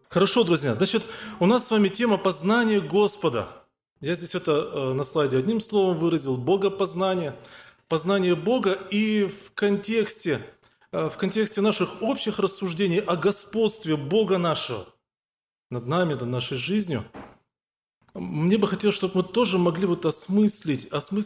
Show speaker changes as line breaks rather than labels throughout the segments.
Хорошо, друзья. Значит, у нас с вами тема познания Господа. Я здесь это на слайде одним словом выразил. Богопознание. Познание Бога и в контексте наших общих рассуждений о господстве Бога нашего над нами, над нашей жизнью. Мне бы хотелось, чтобы мы тоже могли осмыслить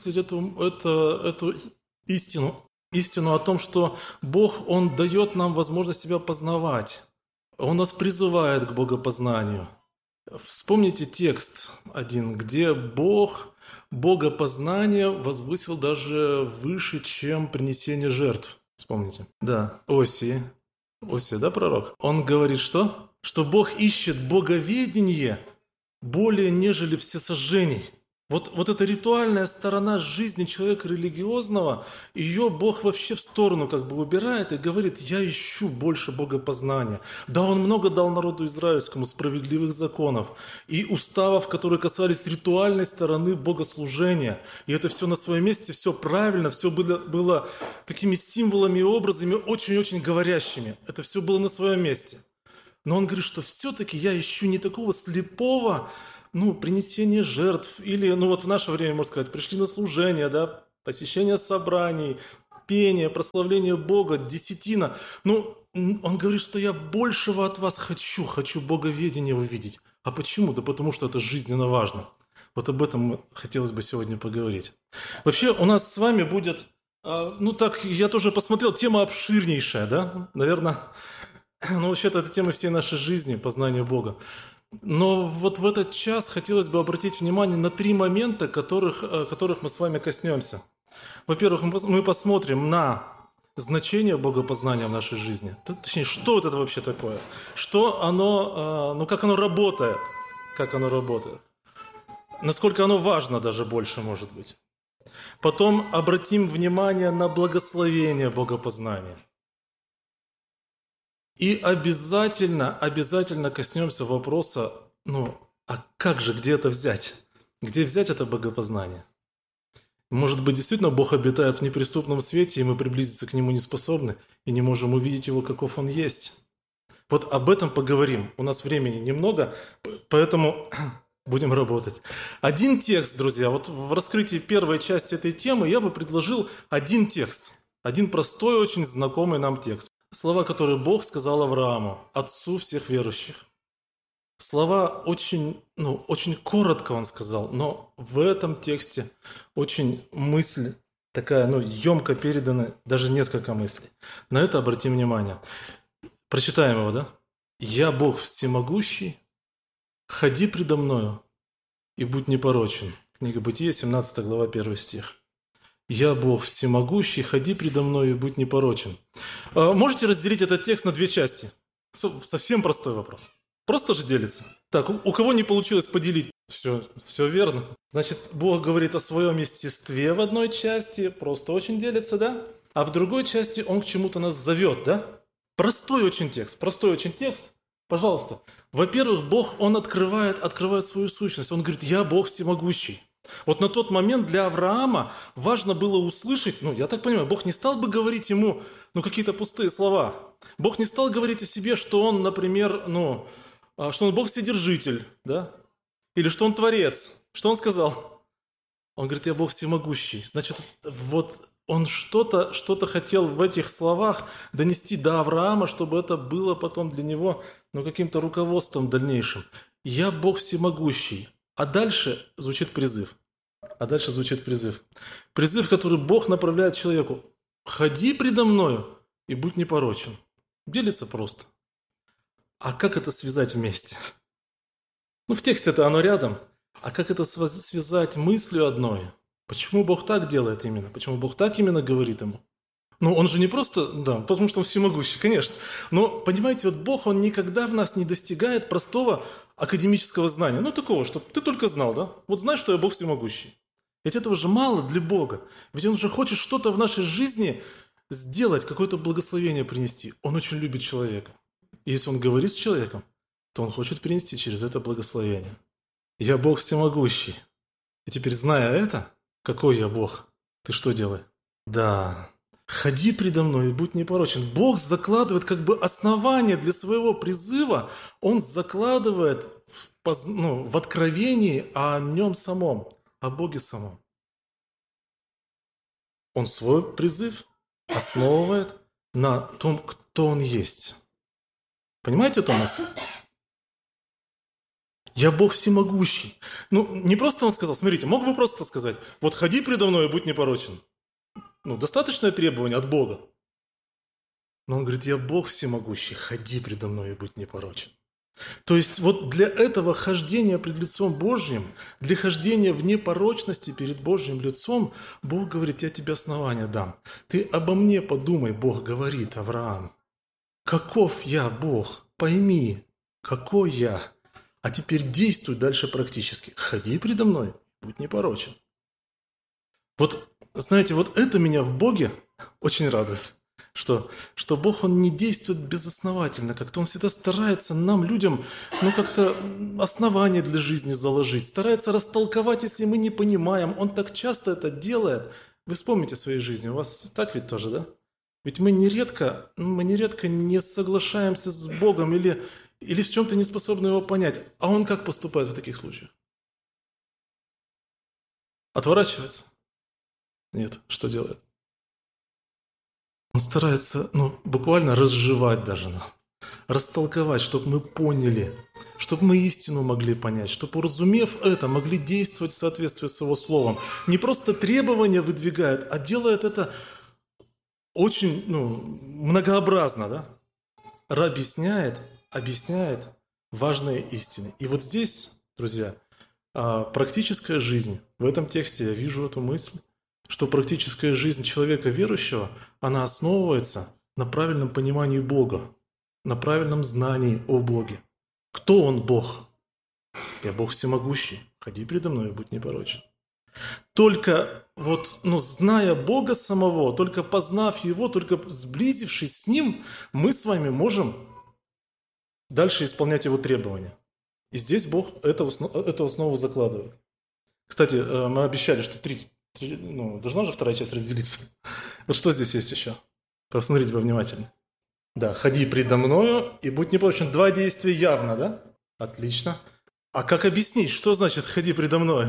эту истину о том, что Бог, Он дает нам возможность себя познавать. Он нас призывает к богопознанию. Вспомните текст один, где Бог богопознание возвысил даже выше, чем принесение жертв. Вспомните. Да, Осия, да, пророк? Он говорит что? Что Бог ищет боговедение более, нежели всесожжений. Вот эта ритуальная сторона жизни человека религиозного, ее Бог вообще в сторону убирает и говорит: я ищу больше богопознания. Да, Он много дал народу израильскому справедливых законов и уставов, которые касались ритуальной стороны богослужения. И это все на своем месте, все правильно, все было такими символами и образами очень-очень говорящими. Это все было на своем месте. Но Он говорит, что все-таки я ищу не такого слепого, принесение жертв, или, в наше время, можно сказать, пришли на служение, да, посещение собраний, пение, прославление Бога, десятина. Он говорит, что я большего от вас хочу боговедение увидеть. А почему? Да потому что это жизненно важно. Вот об этом хотелось бы сегодня поговорить. Вообще, у нас с вами будет, я тоже посмотрел, тема обширнейшая, да, наверное, вообще-то это тема всей нашей жизни, познание Бога. Но вот в этот час хотелось бы обратить внимание на 3 момента, которых мы с вами коснемся. Во-первых, мы посмотрим на значение богопознания в нашей жизни. Точнее, что это вообще такое? Что оно, как оно работает? Насколько оно важно даже больше, может быть. Потом обратим внимание на благословение богопознания. И обязательно коснемся вопроса, а как же, где это взять? Где взять это богопознание? Может быть, действительно Бог обитает в неприступном свете, и мы приблизиться к Нему не способны, и не можем увидеть Его, каков Он есть. Вот об этом поговорим. У нас времени немного, поэтому будем работать. Один текст, друзья, в раскрытии первой части этой темы я бы предложил один текст. Один простой, очень знакомый нам текст. Слова, которые Бог сказал Аврааму, отцу всех верующих. Слова очень коротко Он сказал, но в этом тексте очень мысль такая, емко передана, даже несколько мыслей. На это обратим внимание. Прочитаем его, да? «Я Бог всемогущий, ходи предо мною и будь непорочен». Книга Бытие, 17 глава, 1 стих. «Я Бог всемогущий, ходи предо мною и будь непорочен». Можете разделить этот текст на 2 части? Совсем простой вопрос. Просто же делится. Так, у кого не получилось поделить? Все верно. Значит, Бог говорит о своем естестве в одной части, просто очень делится, да? А в другой части Он к чему-то нас зовет, да? Простой очень текст. Пожалуйста. Во-первых, Бог, Он открывает свою сущность. Он говорит: «Я Бог всемогущий». Вот на тот момент для Авраама важно было услышать, я так понимаю, Бог не стал бы говорить ему, какие-то пустые слова. Бог не стал говорить о себе, что Он, например, что Он Бог Вседержитель, да? Или что Он Творец. Что Он сказал? Он говорит: «Я Бог всемогущий». Значит, Он что-то хотел в этих словах донести до Авраама, чтобы это было потом для него, каким-то руководством дальнейшим. «Я Бог всемогущий». А дальше звучит призыв. Призыв, который Бог направляет человеку. «Ходи предо мною и будь непорочен». Делится просто. А как это связать вместе? В тексте-то оно рядом. А как это связать мыслью одной? Почему Бог так делает именно? Почему Бог так именно говорит ему? Он же не просто, потому что Он всемогущий, конечно. Но, понимаете, Бог, Он никогда в нас не достигает простого академического знания. Такого, чтобы ты только знал, да? Знаешь, что я Бог всемогущий. Ведь этого же мало для Бога. Ведь Он же хочет что-то в нашей жизни сделать, какое-то благословение принести. Он очень любит человека. И если Он говорит с человеком, то Он хочет принести через это благословение. Я Бог всемогущий. И теперь, зная это, какой я Бог, ты что делай? Да, Ходи предо мной и будь непорочен. Бог закладывает как бы основание для своего призыва. Он закладывает в откровении о нем самом, о Боге самом. Он свой призыв основывает на том, кто он есть. Понимаете эту мысль? Я Бог всемогущий. Не просто он сказал, смотрите, мог бы просто сказать, вот ходи предо мной и будь непорочен. Достаточное требование от Бога. Но он говорит, я Бог всемогущий, ходи предо мной и будь непорочен. То есть вот для этого хождения пред лицом Божьим, для хождения в непорочности перед Божьим лицом, Бог говорит, я тебе основания дам. Ты обо мне подумай, Бог говорит, Авраам. Каков я, Бог? Пойми, какой я. А теперь действуй дальше практически. Ходи предо мной, будь непорочен. Вот, знаете, вот это меня в Боге очень радует. Что Бог, Он не действует безосновательно, как-то Он всегда старается нам, людям, как-то основания для жизни заложить, старается растолковать, если мы не понимаем. Он так часто это делает. Вы вспомните своей жизни, у вас так ведь тоже, да? Ведь мы нередко не соглашаемся с Богом или в чем-то не способны Его понять. А Он как поступает в таких случаях? Отворачивается? Нет, что делает? Он старается, буквально разжевать даже нам, растолковать, чтобы мы поняли, чтобы мы истину могли понять, чтобы, уразумев это, могли действовать в соответствии с Его Словом. Не просто требования выдвигает, а делает это очень, многообразно, да? Объясняет важные истины. И вот здесь, друзья, практическая жизнь, в этом тексте я вижу эту мысль, что практическая жизнь человека верующего, она основывается на правильном понимании Бога, на правильном знании о Боге. Кто Он, Бог? Я Бог всемогущий, ходи предо мной и будь непорочен. Только зная Бога самого, только познав Его, только сблизившись с Ним, мы с вами можем дальше исполнять Его требования. И здесь Бог эту основу закладывает. Кстати, мы обещали, что должна же вторая часть разделиться. Вот что здесь есть еще? Посмотрите повнимательнее. Да, ходи предо мною и будь непорочен. 2 действия явно, да? Отлично. А как объяснить, что значит ходи предо мною?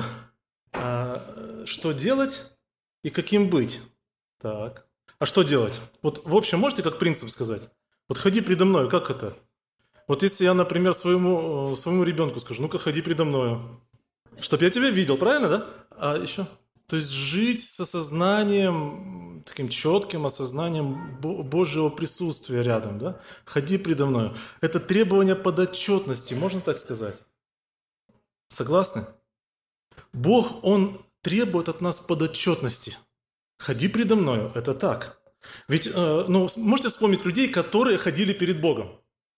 Что делать и каким быть? Так. А что делать? Вот в общем, можете как принцип сказать? Вот ходи предо мною, как это? Вот если я, например, своему ребенку скажу, ну-ка ходи предо мною, чтоб я тебя видел, правильно, да? А еще? То есть жить с осознанием, таким четким осознанием Божьего присутствия рядом, да? Ходи предо мною. Это требование подотчетности, можно так сказать? Согласны? Бог, Он требует от нас подотчетности. Ходи предо мною, это так. Ведь, можете вспомнить людей, которые ходили перед Богом?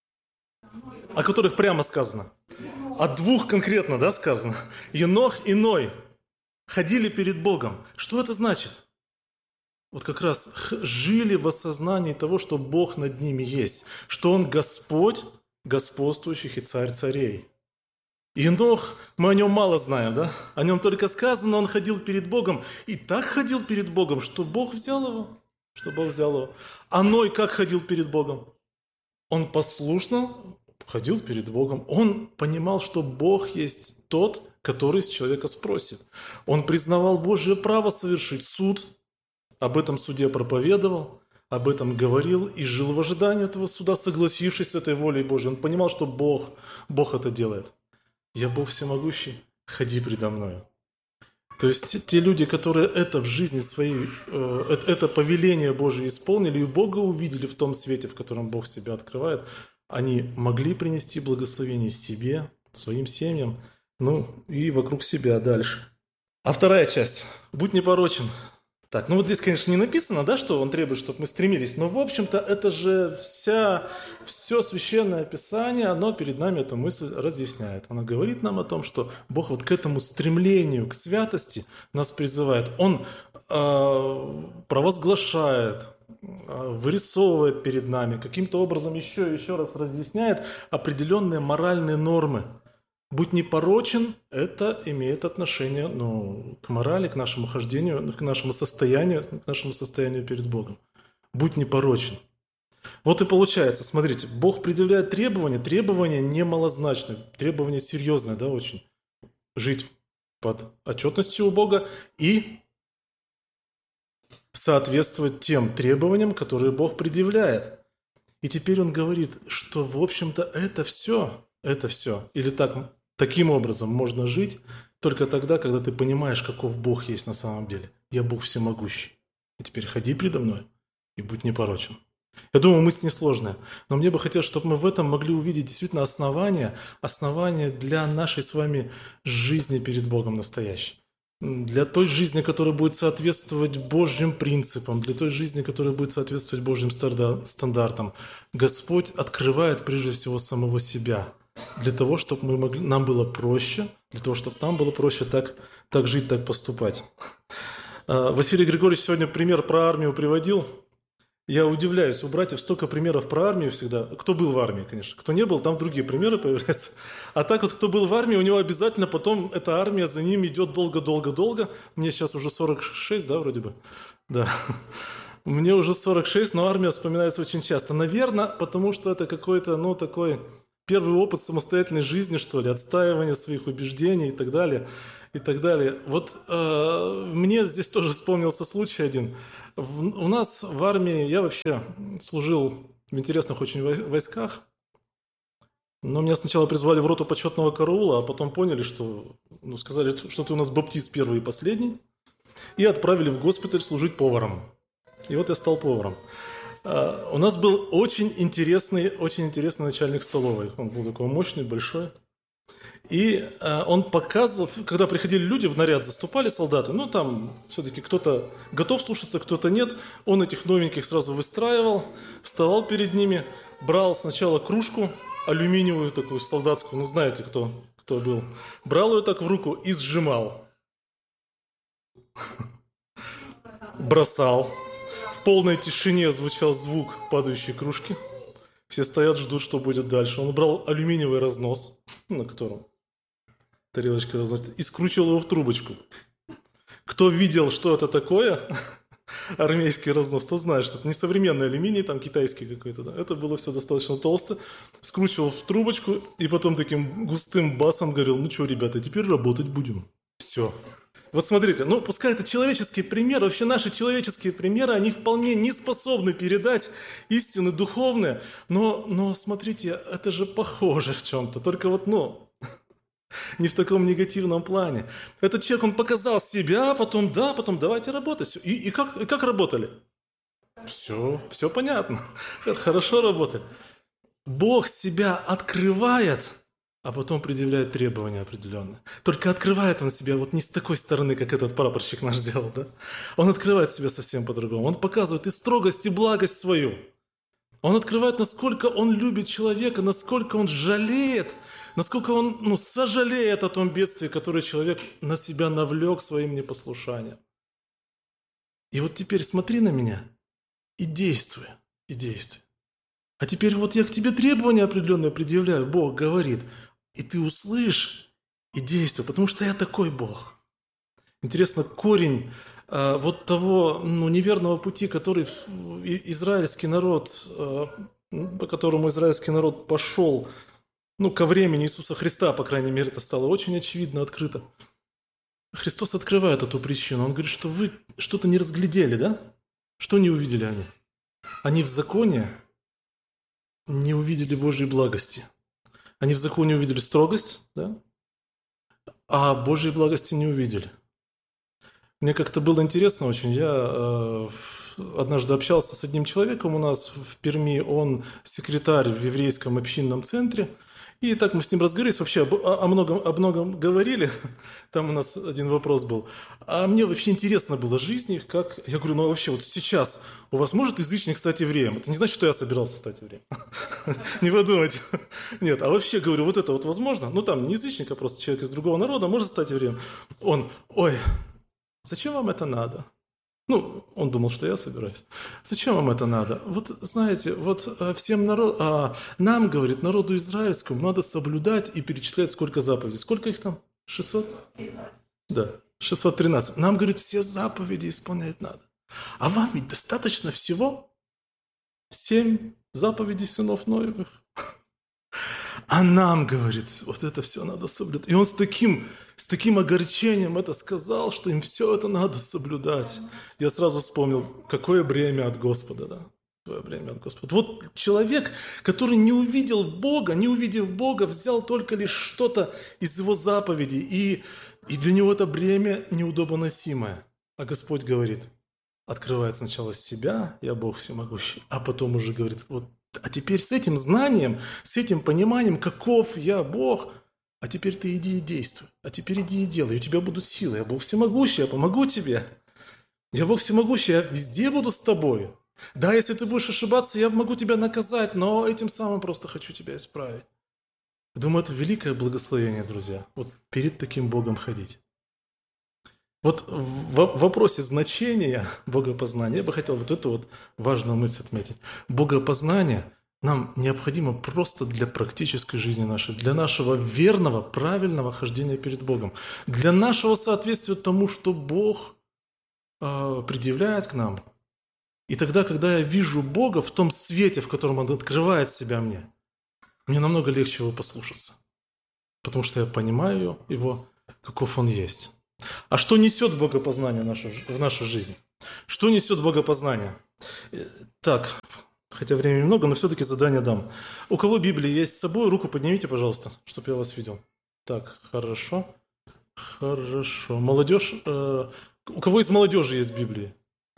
О которых прямо сказано. О 2 конкретно, да, сказано. Енох и Ной ходили перед Богом. Что это значит? Вот как раз жили в осознании того, что Бог над ними есть. Что Он Господь господствующих и Царь царей. Енох, мы о нем мало знаем, да? О нем только сказано, он ходил перед Богом. И так ходил перед Богом, что Бог взял его. А Ной как ходил перед Богом? Он послушно ходил перед Богом. Он понимал, что Бог есть тот, который с человека спросит. Он признавал Божье право совершить суд. Об этом суде проповедовал, об этом говорил и жил в ожидании этого суда, согласившись с этой волей Божьей. Он понимал, что Бог это делает. Я Бог всемогущий, ходи предо мною. То есть те люди, которые это в жизни своей, это повеление Божие исполнили и Бога увидели в том свете, в котором Бог себя открывает, они могли принести благословение себе, своим семьям, и вокруг себя дальше. А вторая часть. Будь непорочен. Так, вот здесь, конечно, не написано, да, что он требует, чтобы мы стремились, но, в общем-то, это же все священное Писание, оно перед нами эту мысль разъясняет. Оно говорит нам о том, что Бог вот к этому стремлению, к святости нас призывает. Он провозглашает, вырисовывает перед нами, каким-то образом еще раз разъясняет определенные моральные нормы. Будь непорочен, это имеет отношение к морали, к нашему хождению, к нашему состоянию перед Богом. будь непорочен. Вот и получается, смотрите, Бог предъявляет требования не малозначные, требования серьезные, да, очень. Жить под отчетностью у Бога и соответствовать тем требованиям, которые Бог предъявляет. И теперь он говорит, что, в общем-то, это все, или таким образом можно жить только тогда, когда ты понимаешь, каков Бог есть на самом деле. Я Бог всемогущий. И теперь ходи предо мной и будь непорочен. Я думаю, мысль несложная, но мне бы хотелось, чтобы мы в этом могли увидеть действительно основания для нашей с вами жизни перед Богом настоящей. Для той жизни, которая будет соответствовать Божьим принципам, для той жизни, которая будет соответствовать Божьим стандартам. Господь открывает прежде всего самого себя, для того, чтобы нам было проще, так жить, так поступать. Василий Григорьевич сегодня пример про армию приводил. Я удивляюсь, у братьев столько примеров про армию всегда. Кто был в армии, конечно. Кто не был, там другие примеры появляются. А так вот, кто был в армии, у него обязательно потом эта армия за ним идет долго-долго-долго. Мне сейчас уже 46, да, вроде бы? Да. Мне уже 46, но армия вспоминается очень часто. Наверное, потому что это какой-то, такой первый опыт самостоятельной жизни, что ли, отстаивания своих убеждений и так далее. И так далее. Вот мне здесь тоже вспомнился случай один. У нас в армии, я вообще служил в интересных очень войсках, но меня сначала призвали в роту почетного караула, а потом поняли, что, сказали, что ты у нас баптист первый и последний, и отправили в госпиталь служить поваром. И вот я стал поваром. У нас был очень интересный начальник столовой. Он был такой мощный, большой. И он показывал, когда приходили люди в наряд, заступали солдаты, там все-таки кто-то готов слушаться, кто-то нет. Он этих новеньких сразу выстраивал, вставал перед ними, брал сначала кружку алюминиевую такую солдатскую, знаете, кто был, брал ее так в руку и сжимал. Бросал. В полной тишине звучал звук падающей кружки. Все стоят, ждут, что будет дальше. Он брал алюминиевый разнос, на котором тарелочка разносится, и скручивал его в трубочку. Кто видел, что это такое, армейский разнос, тот знает, что это не современный алюминий, там китайский какой-то. Да. Это было все достаточно толсто. Скручивал в трубочку и потом таким густым басом говорил, ребята, теперь работать будем. Все. Вот смотрите, пускай это человеческий пример, вообще наши человеческие примеры, они вполне не способны передать истины духовные, но смотрите, это же похоже в чем-то, только не в таком негативном плане. Этот человек, он показал себя, потом давайте работать. И как работали? Все понятно, хорошо работали. Бог себя открывает, а потом предъявляет требования определенные. Только открывает он себя не с такой стороны, как этот прапорщик наш делал, да? Он открывает себя совсем по-другому. Он показывает и строгость, и благость свою. Он открывает, насколько он любит человека, насколько он жалеет, насколько он сожалеет о том бедствии, которое человек на себя навлек своим непослушанием. И вот теперь смотри на меня и действуй, А теперь я к тебе требования определенные предъявляю, Бог говорит, и ты услышь и действуй, потому что я такой Бог. Интересно, корень того неверного пути, который израильский народ, по которому израильский народ пошел, ко времени Иисуса Христа, по крайней мере, это стало очень очевидно, открыто. Христос открывает эту причину. Он говорит, что вы что-то не разглядели, да? Что не увидели они? Они в законе не увидели Божьей благости. Они в законе увидели строгость, да? А Божьей благости не увидели. Мне как-то было интересно очень. Я однажды общался с одним человеком у нас в Перми. Он секретарь в еврейском общинном центре. И так мы с ним разговорились, вообще о многом говорили. Там у нас один вопрос был. А мне вообще интересно было жизнь их, как... Я говорю, вообще сейчас у вас может язычник стать евреем? Это не значит, что я собирался стать евреем. Не подумайте. Нет, а вообще, говорю, это возможно? Там не язычник, а просто человек из другого народа может стать евреем. Он, зачем вам это надо? Он думал, что я собираюсь. Зачем вам это надо? Знаете, всем нам, говорит, народу израильскому, надо соблюдать и перечислять, сколько заповедей. Сколько их там? 600? 13. Да, 613. Нам, говорит, все заповеди исполнять надо. А вам ведь достаточно всего 7 заповедей сынов Ноевых. А нам, говорит, вот это все надо соблюдать. И он с таким огорчением это сказал, что им все это надо соблюдать. Я сразу вспомнил, какое бремя от Господа, да? Какое бремя от Господа. Вот человек, который не увидев Бога, взял только лишь что-то из его заповедей, и для него это бремя неудобоносимое. А Господь говорит, открывает сначала себя, я Бог всемогущий, а потом уже говорит, вот, а теперь с этим знанием, с этим пониманием, каков я Бог, а теперь ты иди и действуй, а теперь иди и делай, у тебя будут силы, я Бог всемогущий, я помогу тебе, я Бог всемогущий, я везде буду с тобой. Да, если ты будешь ошибаться, я могу тебя наказать, но этим самым просто хочу тебя исправить. Я думаю, это великое благословение, друзья, вот перед таким Богом ходить. Вот в вопросе значения богопознания я бы хотел вот эту вот важную мысль отметить. Богопознание нам необходимо просто для практической жизни нашей, для нашего верного, правильного хождения перед Богом, для нашего соответствия тому, что Бог предъявляет к нам. И тогда, когда я вижу Бога в том свете, в котором Он открывает себя мне намного легче Его послушаться, потому что я понимаю Его, каков Он есть. А что несет богопознание в нашу жизнь? Что несет богопознание? Так, хотя времени много, но все-таки задание дам. У кого Библия есть с собой, руку поднимите, пожалуйста, чтобы я вас видел. Так, хорошо. Хорошо. Молодежь. У кого из молодежи есть Библия?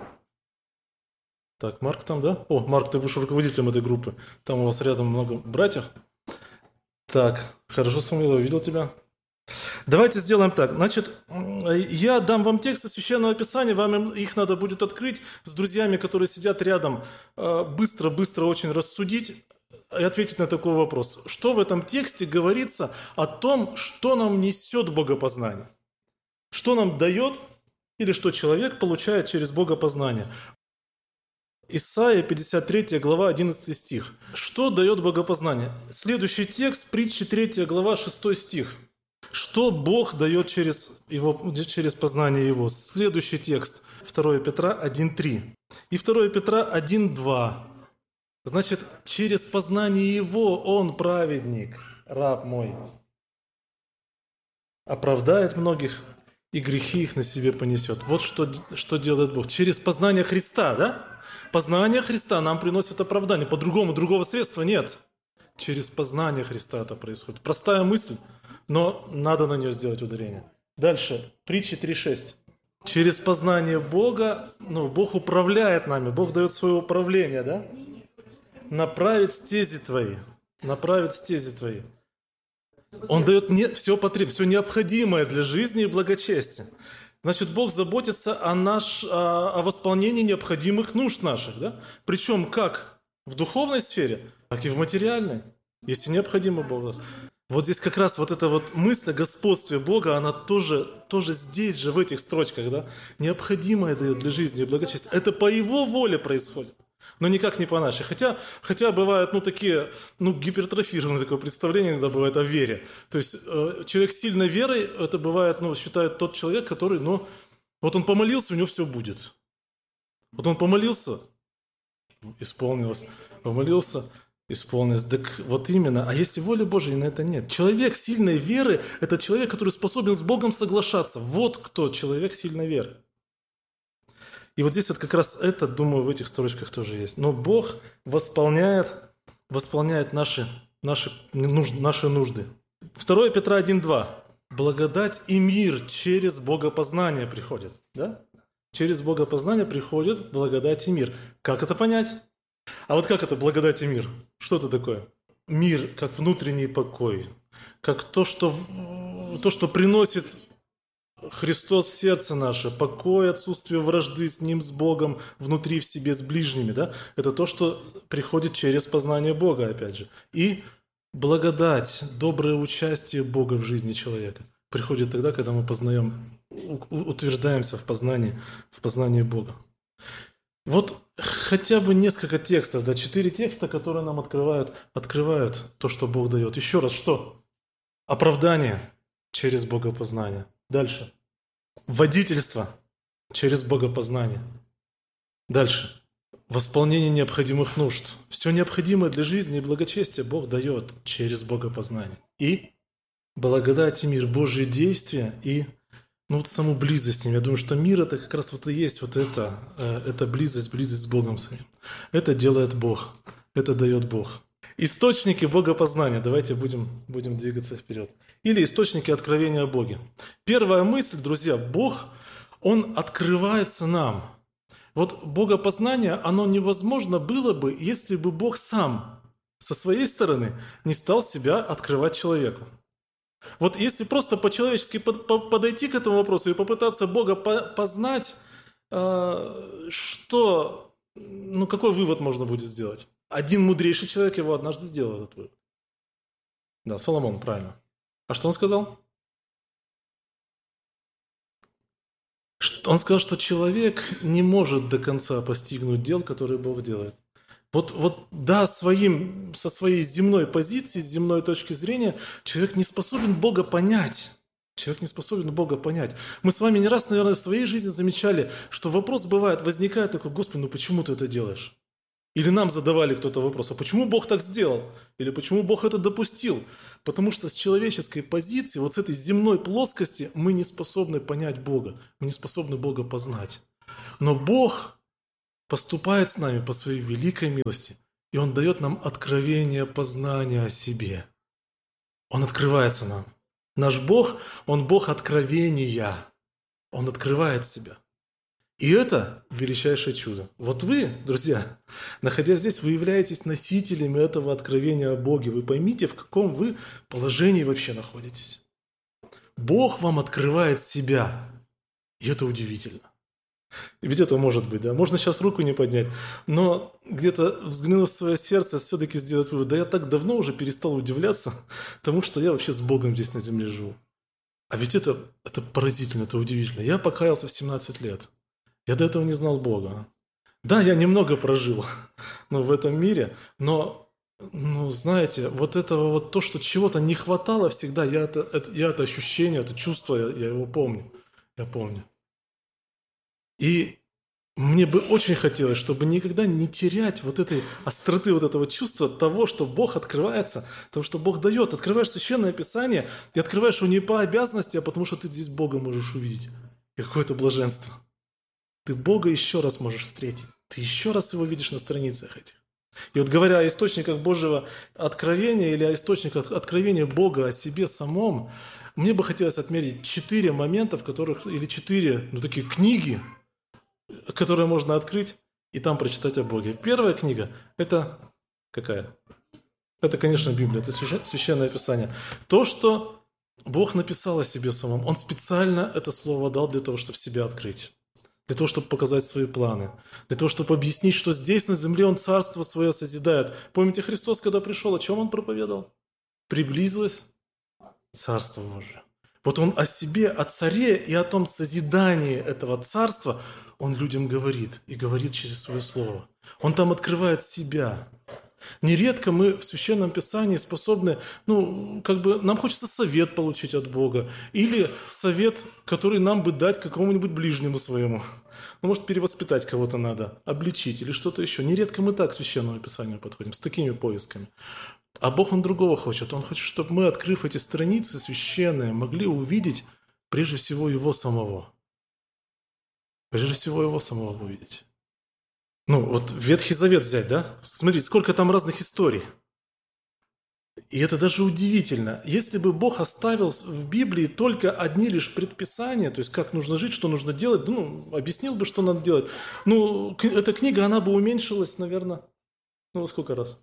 Так, Марк там, да? О, Марк, ты будешь руководителем этой группы. Там у вас рядом много братьев. Так, хорошо, Самуил, я видел тебя. Давайте сделаем так. Значит, я дам вам тексты Священного Писания, вам их надо будет открыть с друзьями, которые сидят рядом, быстро очень рассудить и ответить на такой вопрос. Что в этом тексте говорится о том, что нам несет богопознание? Что нам дает или что человек получает через богопознание? Исайя 53 глава 11 стих. Что дает богопознание? Следующий текст, притчи 3 глава 6 стих. Что Бог дает через познание Его? Следующий текст. 2 Петра 1.3. И 2 Петра 1.2. Значит, через познание Его Он праведник, раб мой. Оправдает многих, и грехи их на себе понесет. Вот что делает Бог. Через познание Христа, да? Познание Христа нам приносит оправдание. По-другому, другого средства нет. Через познание Христа это происходит. Простая мысль, но надо на нее сделать ударение. Дальше, притчи 3.6. Через познание Бога, Бог управляет нами, Бог дает свое управление, да? Направит стези твои. Он дает все необходимое для жизни и благочестия. Значит, Бог заботится о восполнении необходимых нужд наших, да? Причем как в духовной сфере, так и в материальной, если необходимо Бог даст. Вот здесь как раз вот эта вот мысль о господстве Бога, она тоже здесь же, в этих строчках, да? Необходимое дает для жизни и благочестия. Это по Его воле происходит, но никак не по нашей. Хотя бывают, такие, гипертрофированные такое представление иногда бывает о вере. То есть человек с сильной верой, это бывает, считает тот человек, который, вот он помолился, у него все будет. Вот он помолился, исполнилось, помолился, исполнилось. Так вот именно. А если воли Божьей на это нет? Человек сильной веры – это человек, который способен с Богом соглашаться. Вот кто человек сильной веры. И вот здесь вот как раз это, думаю, в этих строчках тоже есть. Но Бог восполняет наши нужды. 2 Петра 1.2. Благодать и мир через богопознание приходит. Да? Через богопознание приходит благодать и мир. Как это понять? А вот как это благодать и мир? Что это такое? Мир как внутренний покой, как то, что приносит Христос в сердце наше, покой, отсутствие вражды с Ним, с Богом, внутри в себе, с ближними. Да? Это то, что приходит через познание Бога, опять же. И благодать, доброе участие Бога в жизни человека приходит тогда, когда мы утверждаемся в познании Бога. Вот хотя бы несколько текстов, 4 текста, которые нам открывают то, что Бог дает. Еще раз, что? Оправдание через богопознание. Дальше. Водительство через богопознание. Дальше. восполнение необходимых нужд. Все необходимое для жизни и благочестия Бог дает через богопознание. И благодать и мир, Божьи действия и вот саму близость с Ним. Я думаю, что мир – это как раз вот и есть вот это близость с Богом самим. Это делает Бог, это дает Бог. Источники богопознания. Давайте будем двигаться вперед. Или источники откровения о Боге. Первая мысль, друзья, Бог, Он открывается нам. Вот богопознание, оно невозможно было бы, если бы Бог сам со своей стороны не стал себя открывать человеку. Вот если просто по-человечески подойти к этому вопросу и попытаться Бога познать, какой вывод можно будет сделать? Один мудрейший человек его однажды сделал, этот вывод. Да, Соломон, правильно. А что он сказал? Он сказал, что человек не может до конца постигнуть дел, которые Бог делает. Да, со своей земной позиции, с земной точки зрения, человек не способен Бога понять. Человек не способен Бога понять. Мы с вами не раз, наверное, в своей жизни замечали, что вопрос возникает такой: Господи, почему ты это делаешь? Или нам задавали кто-то вопрос: а почему Бог так сделал? Или почему Бог это допустил? Потому что с человеческой позиции, с этой земной плоскости, мы не способны понять Бога, мы не способны Бога познать. Но Бог поступает с нами по своей великой милости, и Он дает нам откровение познания о себе. Он открывается нам. Наш Бог, Он Бог откровения. Он открывает себя. И это величайшее чудо. Вот вы, друзья, находясь здесь, вы являетесь носителями этого откровения о Боге. Вы поймите, в каком вы положении вообще находитесь. Бог вам открывает себя. И это удивительно. Ведь это может быть, да? Можно сейчас руку не поднять, но где-то взглянув в свое сердце, все-таки сделать вывод: да я так давно уже перестал удивляться тому, что я вообще с Богом здесь на земле живу. А ведь это поразительно, это удивительно. Я покаялся в 17 лет. Я до этого не знал Бога. Да, я немного прожил в этом мире, но, знаете, то, что чего-то не хватало всегда, я это ощущение, это чувство, я его помню. Я помню. И мне бы очень хотелось, чтобы никогда не терять этой остроты, этого чувства того, что Бог открывается, того, что Бог дает. Открываешь Священное Писание и открываешь его не по обязанности, а потому что ты здесь Бога можешь увидеть. И какое-то блаженство. Ты Бога еще раз можешь встретить. Ты еще раз Его видишь на страницах этих. И говоря о источниках Божьего откровения или о источниках откровения Бога о себе самом, мне бы хотелось отметить 4 момента, или 4 такие книги, которые можно открыть и там прочитать о Боге. Первая книга – это какая? Это, конечно, Библия, это Священное Писание. То, что Бог написал о себе самом, Он специально это слово дал для того, чтобы себя открыть. Для того, чтобы показать свои планы. Для того, чтобы объяснить, что здесь на земле Он царство свое созидает. Помните, Христос, когда пришел, о чем Он проповедовал? Приблизилось Царство Божие. Он о себе, о царе и о том созидании этого царства Он людям говорит. И говорит через свое слово. Он там открывает себя. Нередко мы в Священном Писании способны, нам хочется совет получить от Бога. Или совет, который нам бы дать какому-нибудь ближнему своему. Может, перевоспитать кого-то надо, обличить или что-то еще. Нередко мы так к Священному Писанию подходим, с такими поисками. А Бог, Он другого хочет. Он хочет, чтобы мы, открыв эти страницы священные, могли увидеть прежде всего Его самого. Прежде всего Его самого увидеть. Ветхий Завет взять, да? Смотрите, сколько там разных историй. И это даже удивительно. Если бы Бог оставил в Библии только одни лишь предписания, то есть как нужно жить, что нужно делать, объяснил бы, что надо делать. Эта книга, она бы уменьшилась, наверное, во сколько раз?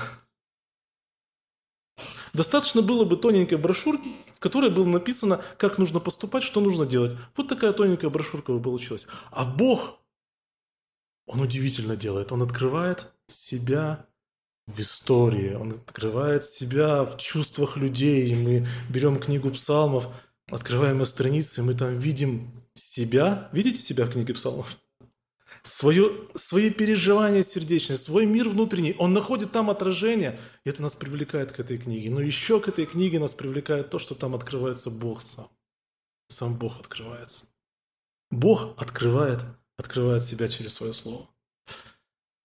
Достаточно было бы тоненькой брошюрки, в которой было написано, как нужно поступать, что нужно делать. Вот такая тоненькая брошюрка бы получилась. А Бог... Он удивительно делает. Он открывает себя в истории. Он открывает себя в чувствах людей. И мы берем книгу псалмов, открываем ее страницы, и мы там видим себя. Видите себя в книге псалмов? Свои переживания сердечные, свой мир внутренний. Он находит там отражение. И это нас привлекает к этой книге. Но еще к этой книге нас привлекает то, что там открывается Бог сам. Сам Бог открывается. Бог открывает себя через свое слово.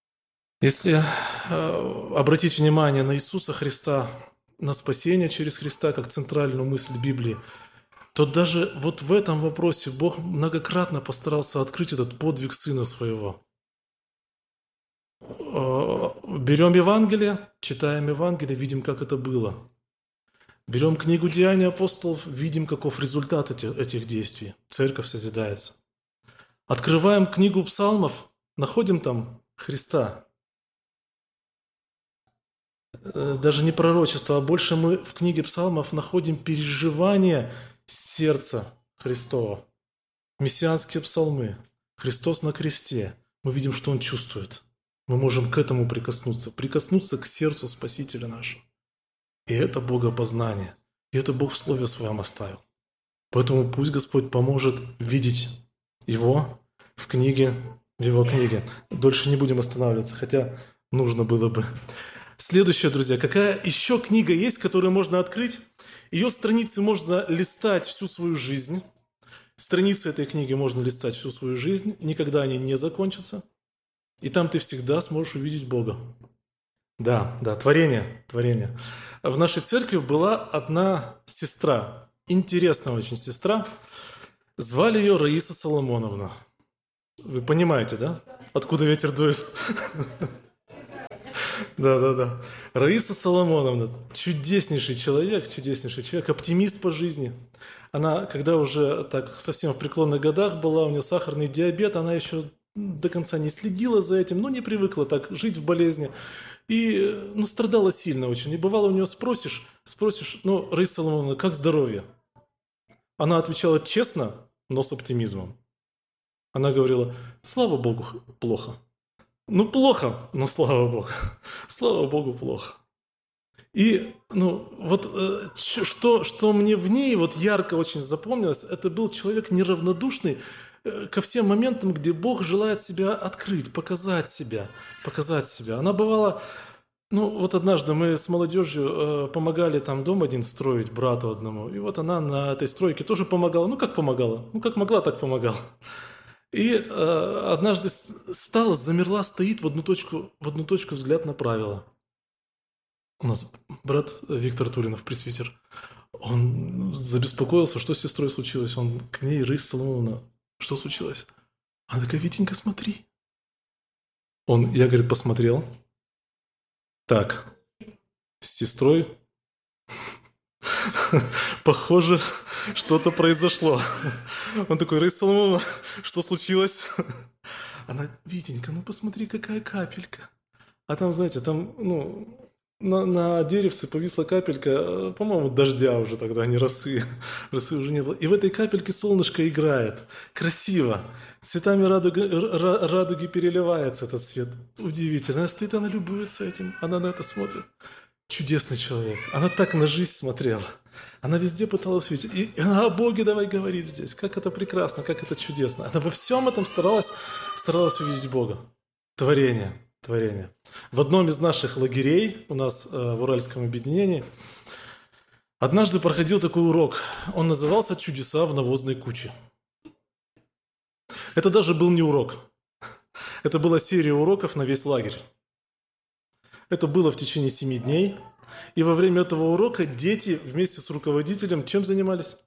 Если обратить внимание на Иисуса Христа, на спасение через Христа, как центральную мысль Библии, то даже вот в этом вопросе Бог многократно постарался открыть этот подвиг Сына Своего. Берем Евангелие, читаем Евангелие, видим, как это было. Берем книгу «Деяния апостолов», видим, каков результат этих действий. Церковь созидается. Открываем книгу псалмов, находим там Христа. Даже не пророчество, а больше мы в книге псалмов находим переживания сердца Христова. Мессианские псалмы. Христос на кресте. Мы видим, что Он чувствует. Мы можем к этому прикоснуться к сердцу Спасителя нашего. И это богопознание. И это Бог в Слове Своем оставил. Поэтому пусть Господь поможет видеть Его в Его книге. Дольше не будем останавливаться, хотя нужно было бы. Следующее, друзья. Какая еще книга есть, которую можно открыть? Ее страницы можно листать всю свою жизнь. Страницы этой книги можно листать всю свою жизнь. Никогда они не закончатся. И там ты всегда сможешь увидеть Бога. Да, творение. В нашей церкви была одна сестра, интересная очень сестра. Звали ее Раиса Соломоновна. Вы понимаете, да? Откуда ветер дует? Да. Раиса Соломоновна, чудеснейший человек, оптимист по жизни. Она, когда уже так совсем в преклонных годах была, у нее сахарный диабет, она еще до конца не следила за этим, не привыкла так жить в болезни. И, страдала сильно очень. И бывало у нее спросишь, Раиса Соломоновна, как здоровье? Она отвечала честно, но с оптимизмом. Она говорила, слава Богу, плохо. Плохо, но слава Богу. Слава Богу, плохо. И, что мне в ней ярко очень запомнилось, это был человек неравнодушный ко всем моментам, где Бог желает себя открыть, показать себя. Она бывала, однажды мы с молодежью помогали там дом один строить брату одному, и она на этой стройке тоже помогала. Как помогала? Как могла, так помогала. И однажды замерла, стоит, в одну точку взгляд направила. У нас брат Виктор Тулинов, пресвитер, он забеспокоился, что с сестрой случилось. Он к ней, Раиса Соломоновна, что случилось? Она такая, Витенька, смотри. Я, говорит, посмотрел. Так, с сестрой, похоже, что-то произошло. Он такой, Раиса Соломоновна, что случилось? Она, Витенька, посмотри, какая капелька. А там, знаете, на деревце повисла капелька, по-моему, дождя уже тогда, а не росы. Росы уже не было. И в этой капельке солнышко играет. Красиво. Цветами радуги переливается этот цвет. Удивительно. Она стоит, она любуется этим. Она на это смотрит. Чудесный человек. Она так на жизнь смотрела. Она везде пыталась увидеть. И она о Боге давай говорит здесь. Как это прекрасно, как это чудесно. Она во всем этом старалась увидеть Бога. Творение. В одном из наших лагерей, у нас в Уральском объединении, однажды проходил такой урок. Он назывался «Чудеса в навозной куче». Это даже был не урок. Это была серия уроков на весь лагерь. Это было в течение 7 дней. И во время этого урока дети вместе с руководителем чем занимались?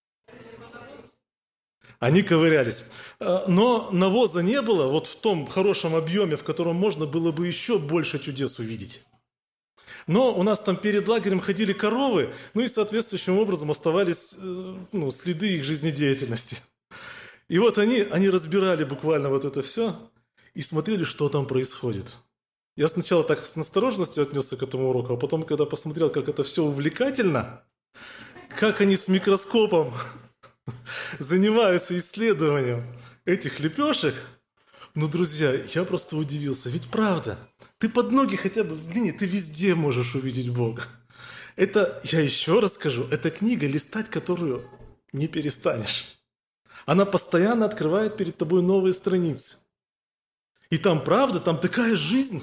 Они ковырялись. Но навоза не было в том хорошем объеме, в котором можно было бы еще больше чудес увидеть. Но у нас там перед лагерем ходили коровы, и соответствующим образом оставались следы их жизнедеятельности. И они разбирали буквально это все и смотрели, что там происходит. Я сначала так с настороженностью отнесся к этому уроку, а потом, когда посмотрел, как это все увлекательно, как они с микроскопом занимаются исследованием этих лепешек, друзья, я просто удивился. Ведь правда, ты под ноги хотя бы взгляни, ты везде можешь увидеть Бога. Это, я еще раз скажу, это книга, листать которую не перестанешь. Она постоянно открывает перед тобой новые страницы. И там правда, там такая жизнь.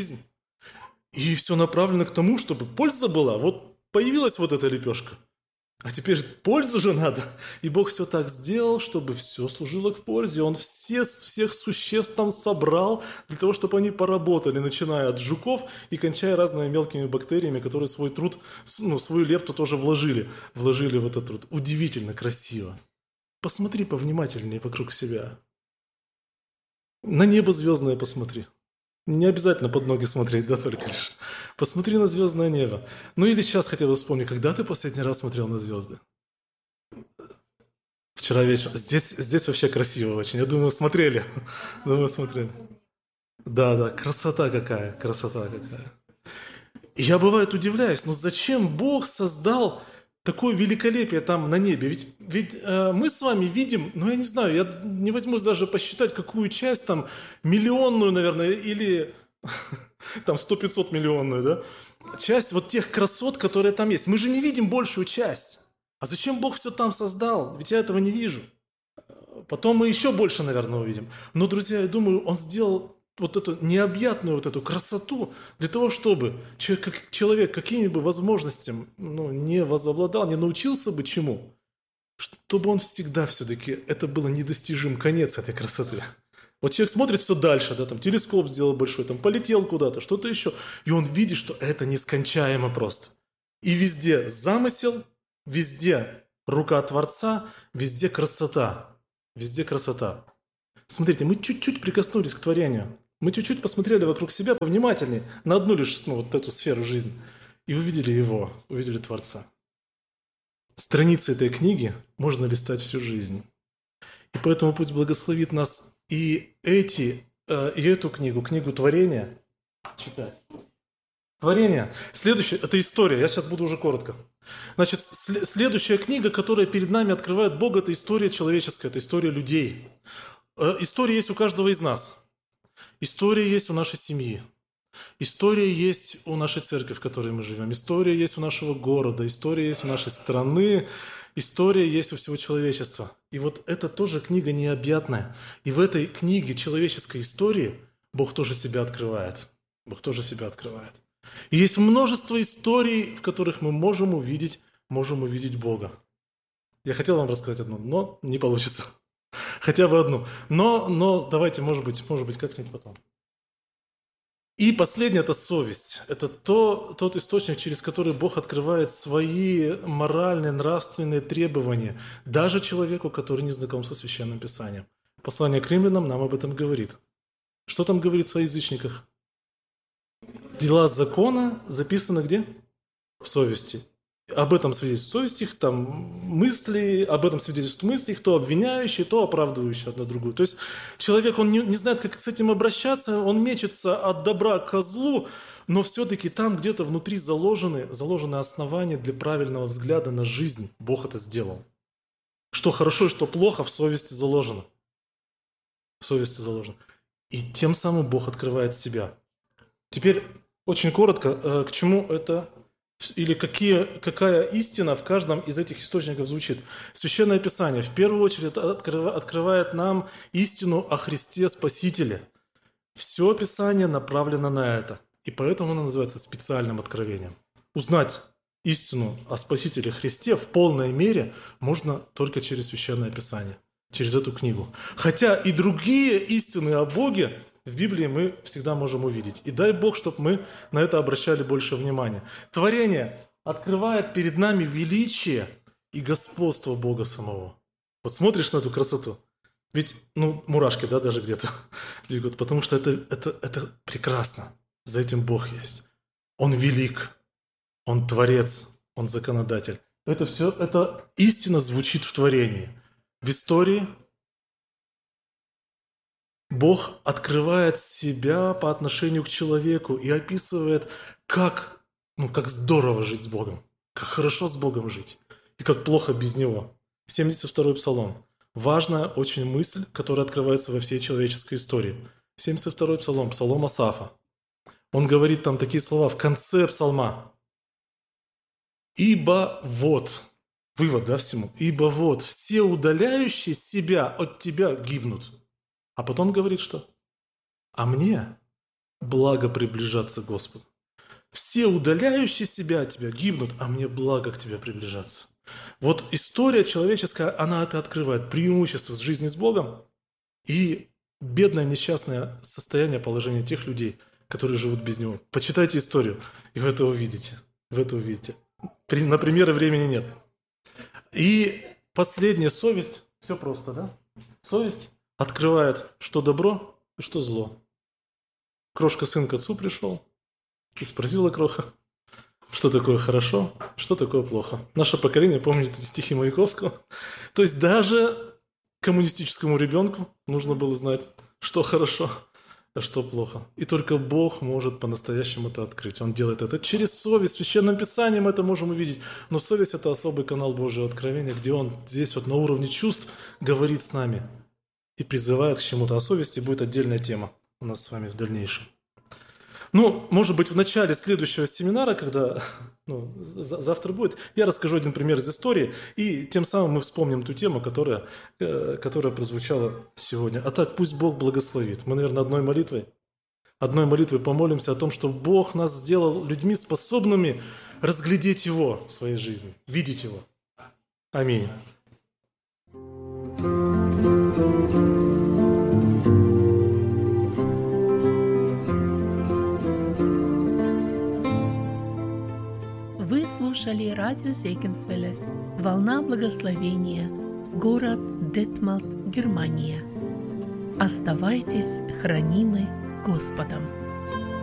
И все направлено к тому, чтобы польза была. Появилась эта лепешка. А теперь пользу же надо. И Бог все так сделал, чтобы все служило к пользе. Он всех существ там собрал для того, чтобы они поработали, начиная от жуков и кончая разными мелкими бактериями, которые свой труд, свою лепту тоже вложили в этот труд. Удивительно красиво. Посмотри повнимательнее вокруг себя. На небо звездное посмотри. Не обязательно под ноги смотреть, да, только лишь. Посмотри на звездное небо. Ну или сейчас хотя бы вспомни, когда ты последний раз смотрел на звезды? Вчера вечером. Здесь вообще красиво очень. Я думаю, смотрели. Думаю, смотрели. Да, красота какая, красота какая. И я бывает удивляюсь, но зачем Бог создал такое великолепие там на небе? Ведь мы с вами видим, ну я не знаю, я не возьмусь даже посчитать, какую часть там, миллионную, наверное, или там 100-500 миллионную, да? Часть вот тех красот, которые там есть. Мы же не видим большую часть. А зачем Бог все там создал? Ведь я этого не вижу. Потом мы еще больше, наверное, увидим. Но, друзья, я думаю, Он сделал вот эту необъятную вот эту красоту для того, чтобы человек какими-бы возможностями не возобладал, не научился бы чему, чтобы он всегда все-таки, это было недостижим конец этой красоты. Вот человек смотрит все дальше, да, там телескоп сделал большой, там полетел куда-то, что-то еще, и он видит, что это нескончаемо просто. И везде замысел, везде рука Творца, везде красота. Везде красота. Смотрите, мы чуть-чуть прикоснулись к творению. Мы чуть-чуть посмотрели вокруг себя повнимательнее на одну лишь вот эту сферу жизни. И увидели Его, увидели Творца. Страницы этой книги можно листать всю жизнь. И поэтому пусть благословит нас и эту книгу, книгу творения, читать. Творение. Следующее, это история. Я сейчас буду уже коротко. Значит, следующая книга, которая перед нами открывает Бога, это история человеческая, это история людей. История есть у каждого из нас. История есть у нашей семьи. История есть у нашей церкви, в которой мы живем. История есть у нашего города. История есть у нашей страны. История есть у всего человечества. И вот это тоже книга необъятная. И в этой книге человеческой истории Бог тоже себя открывает. Бог тоже себя открывает. И есть множество историй, в которых мы можем увидеть Бога. Я хотел вам рассказать одну, но не получится. Хотя бы одну. Но давайте, может быть, как-нибудь потом. И последнее – это совесть. Это тот источник, через который Бог открывает свои моральные, нравственные требования даже человеку, который не знаком со Священным Писанием. Послание к римлянам нам об этом говорит. Что там говорится о язычниках? Дела закона записаны где? В совести. Об этом свидетельствуют совесть их, там мысли, об этом свидетельствуют мысли их, то обвиняющие, то оправдывающие одна другую. То есть человек, он не знает, как с этим обращаться, он мечется от добра к злу, но все-таки там где-то внутри заложены основания для правильного взгляда на жизнь. Бог это сделал. Что хорошо и что плохо в совести заложено. В совести заложено. И тем самым Бог открывает себя. Теперь очень коротко, к чему это... Или какая истина в каждом из этих источников звучит. Священное Писание в первую очередь открывает нам истину о Христе Спасителе. Все Писание направлено на это. И поэтому оно называется специальным откровением. Узнать истину о Спасителе Христе в полной мере можно только через Священное Писание, через эту книгу. Хотя и другие истины о Боге в Библии мы всегда можем увидеть. И дай Бог, чтобы мы на это обращали больше внимания. Творение открывает перед нами величие и господство Бога самого. Вот смотришь на эту красоту, ведь, мурашки, да, даже где-то бегут, потому что это прекрасно. За этим Бог есть. Он велик, Он Творец, Он Законодатель. Это истина звучит в творении. В истории Бог открывает себя по отношению к человеку и описывает, как здорово жить с Богом, как хорошо с Богом жить и как плохо без Него. 72-й Псалом. Важная очень мысль, которая открывается во всей человеческой истории. 72-й Псалом, Псалом Асафа. Он говорит там такие слова в конце Псалма. «Ибо вот», вывод, да, всему, «ибо вот все удаляющие себя от тебя гибнут». А потом говорит, что «а мне благо приближаться к Господу». Все удаляющие себя от тебя гибнут, а мне благо к тебе приближаться. Вот история человеческая, она это открывает. Преимущество с жизни с Богом и бедное, несчастное состояние, положение тех людей, которые живут без Него. Почитайте историю, и вы это увидите. Вы это увидите. На примеры времени нет. И последняя совесть. Все просто, да? Совесть открывает, что добро и что зло. Крошка сын к отцу пришел и спросила кроха, что такое хорошо, что такое плохо. Наше поколение помнит эти стихи Маяковского. То есть даже коммунистическому ребенку нужно было знать, что хорошо, а что плохо. И только Бог может по-настоящему это открыть. Он делает это через совесть. В Священном Писании мы это можем увидеть. Но совесть – это особый канал Божьего откровения, где Он здесь вот на уровне чувств говорит с нами и призывает к чему-то. О совести будет отдельная тема у нас с вами в дальнейшем. Ну, может быть, в начале следующего семинара, когда завтра будет, я расскажу один пример из истории, и тем самым мы вспомним ту тему, которая прозвучала сегодня. А так, пусть Бог благословит. Мы, наверное, одной молитвой помолимся о том, что Бог нас сделал людьми, способными разглядеть Его в своей жизни, видеть Его. Аминь.
Вы слушали радио Зегенсвелле «Волна благословения», город Детмалт, Германия. Оставайтесь хранимы Господом.